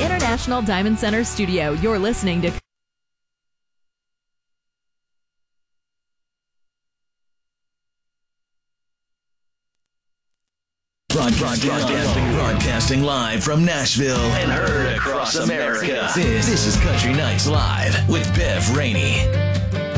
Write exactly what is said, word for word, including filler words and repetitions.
International Diamond Center Studio. You're listening to Broadcasting, broadcasting, broadcasting live from Nashville and heard across America. This, this is Country Nights Live with Bev Rainey.